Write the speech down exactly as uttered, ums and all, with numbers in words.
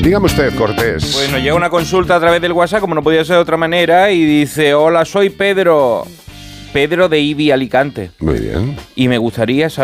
Dígame usted, Cortés. Pues nos llega una consulta a través del WhatsApp, como no podía ser de otra manera, y dice: hola, soy Pedro. Pedro de Ibi, Alicante. Muy bien. Y me gustaría saber